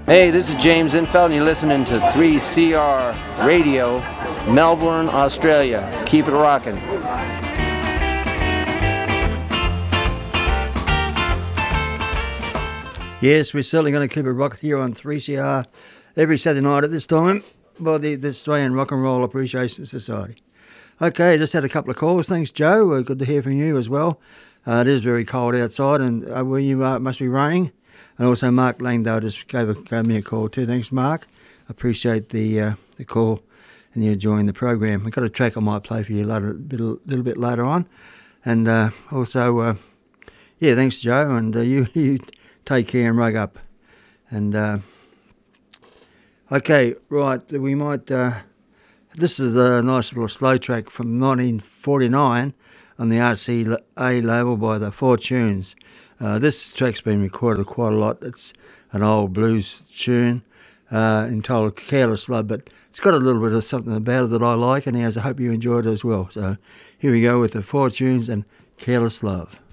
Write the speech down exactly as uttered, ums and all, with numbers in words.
Hey, this is James Infeld, and you're listening to three C R Radio, Melbourne, Australia. Keep it rocking. Yes, we're certainly going to keep it rocking here on three C R every Saturday night at this time by the, the Australian Rock and Roll Appreciation Society. Okay, just had a couple of calls. Thanks, Joe. Uh, good to hear from you as well. Uh, it is very cold outside, and uh, where you uh, must be raining. And also Mark Langdale just gave, a, gave me a call too. Thanks, Mark. Appreciate the uh, the call and you enjoying the program. I've got a track I might play for you later, a bit, a little bit later on. And uh, also, uh, yeah, thanks, Joe. And uh, you, you take care and rug up. And, uh, okay, right, we might... Uh, this is a nice little slow track from nineteen forty-nine on the R C A label by the Fortunes. Uh, this track's been recorded quite a lot. It's an old blues tune uh, entitled Careless Love, but it's got a little bit of something about it that I like, and as I hope you enjoy it as well. So here we go with the Fortunes and Careless Love.